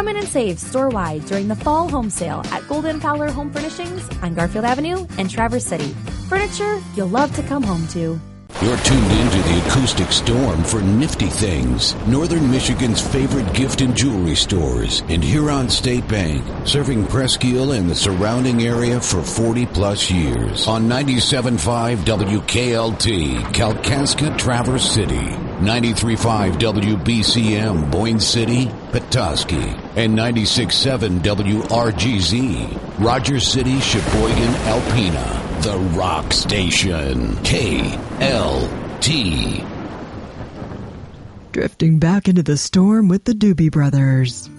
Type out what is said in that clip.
Come in and save store-wide during the fall home sale at Golden Fowler Home Furnishings on Garfield Avenue in Traverse City. Furniture you'll love to come home to. You're tuned into the Acoustic Storm for Nifty Things, Northern Michigan's favorite gift and jewelry stores, and Huron State Bank, serving Presque and the surrounding area for 40-plus years. On 97.5 WKLT, Kalkaska, Traverse City, 93.5 WBCM, Boyne City, Petoskey, and 96.7 WRGZ, Rogers City, Sheboygan, Alpena. The Rock Station, KLT. Drifting back into the storm with the Doobie Brothers.